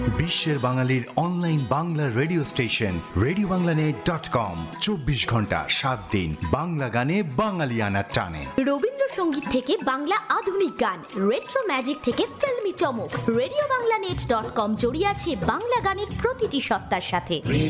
বিশ্বের বাঙালির online Bangla radio station রেডিওবাংলানেট.com 24 ঘন্টা 7 দিন বাংলা গানে বাঙালিয়ানার টানে। রবীন্দ্রসঙ্গীত থেকে বাংলা আধুনিক গান, রেট্রো ম্যাজিক থেকে ফিল্মি চমক, রেডিওবাংলানেট.com জড়িয়ে আছে বাংলা গানের প্রতিটি সত্তার সাথে।